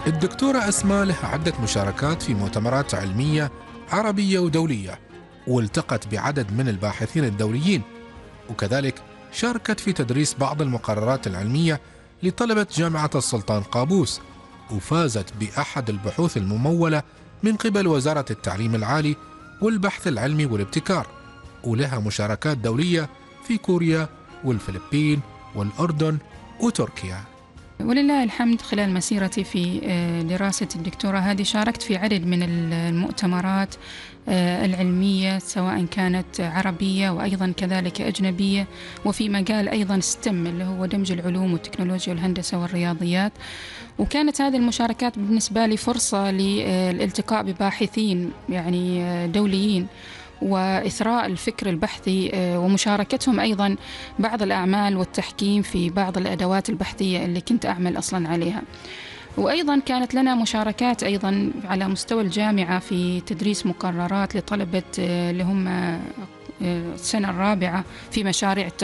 الدكتورة أسماء لها عدة مشاركات في مؤتمرات علمية عربية ودولية، والتقت بعدد من الباحثين الدوليين، وكذلك شاركت في تدريس بعض المقررات العلمية لطلبة جامعة السلطان قابوس، وفازت بأحد البحوث الممولة من قبل وزارة التعليم العالي والبحث العلمي والابتكار، ولها مشاركات دولية في كوريا والفلبين والأردن وتركيا. ولله الحمد، خلال مسيرتي في دراسة الدكتوراه هذه شاركت في عدد من المؤتمرات العلمية، سواء كانت عربية وأيضا كذلك أجنبية، وفي مجال أيضا ستم اللي هو دمج العلوم والتكنولوجيا والهندسة والرياضيات. وكانت هذه المشاركات بالنسبة لي فرصة للالتقاء بباحثين يعني دوليين، وإثراء الفكر البحثي ومشاركتهم أيضا بعض الأعمال والتحكيم في بعض الأدوات البحثية اللي كنت أعمل أصلا عليها. وأيضا كانت لنا مشاركات أيضا على مستوى الجامعة في تدريس مقررات لطلبة اللي هم السنة الرابعة في مشاريع